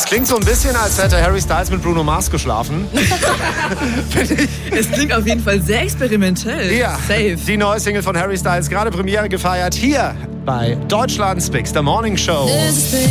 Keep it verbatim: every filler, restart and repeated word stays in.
klingt so ein bisschen, als hätte Harry Styles mit Bruno Mars geschlafen. Es klingt auf jeden Fall sehr experimentell. Ja, Safe. Die neue Single von Harry Styles, gerade Premiere gefeiert, hier bei Deutschland's Big The Morning Show.